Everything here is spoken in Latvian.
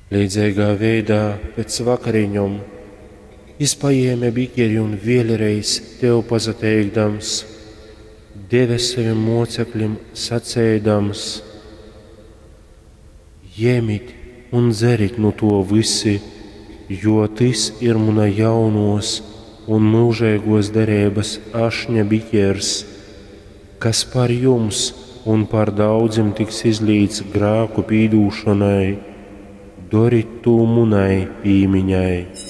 Līdzīgā veidā pēc vakariņom izpaēme biķeri un vēlreiz tev pazateikdams, deve saviem mocekļiem sacēdams: Ņemiet un dzerit no to visi, jo tas ir mana jaunos un mūžīgos derības ašņa biķers, kas par jums un par daudziem tiks izlīts grēku pīdūšanai. Doriet to manai pīmiņai.